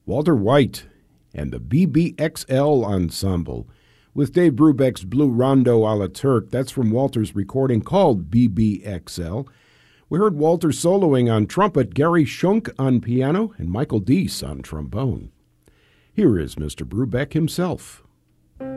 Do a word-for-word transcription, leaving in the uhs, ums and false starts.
Walter White and the B B X L Ensemble with Dave Brubeck's Blue Rondo a la Turk. That's from Walter's recording called B B X L. We heard Walter soloing on trumpet, Gary Schunk on piano, and Michael Deese on trombone. Here is Mister Brubeck himself.